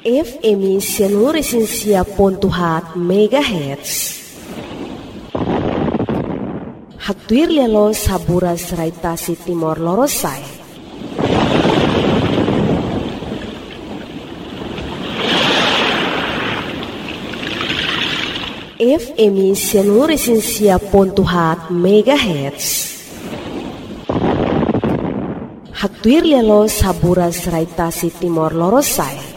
FM seluruh Resensia Pontuhat Megahertz. Hatuir lelo sabura seraitasi Timor Lorosai. FM seluruh Resensia Pontuhat Megahertz. Hatuir lelo sabura seraitasi Timor Lorosai.